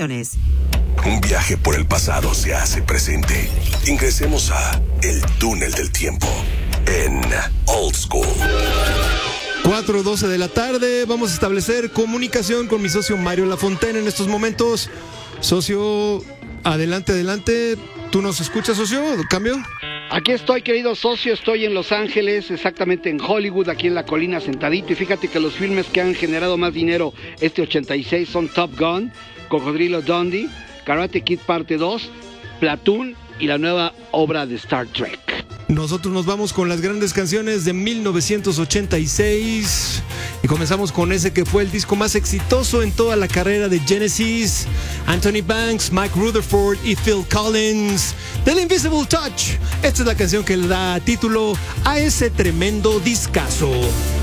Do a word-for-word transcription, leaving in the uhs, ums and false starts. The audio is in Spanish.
restricciones. Un viaje por el pasado se hace presente. Ingresemos a El Túnel del Tiempo en Old School. cuatro doce de la tarde, vamos a establecer comunicación con mi socio Mario Lafontaine en estos momentos. Socio, adelante, adelante. ¿Tú nos escuchas, socio? ¿Cambio? Aquí estoy, querido socio, estoy en Los Ángeles, exactamente en Hollywood, aquí en la colina sentadito. Y fíjate que los filmes que han generado más dinero este ochenta y seis son Top Gun, Cocodrilo Dundee, Karate Kid Parte dos, Platoon y la nueva obra de Star Trek. Nosotros nos vamos con las grandes canciones de mil novecientos ochenta y seis y comenzamos con ese que fue el disco más exitoso en toda la carrera de Genesis. Anthony Banks, Mike Rutherford y Phil Collins, The Invisible Touch. Esta es la canción que le da título a ese tremendo discazo.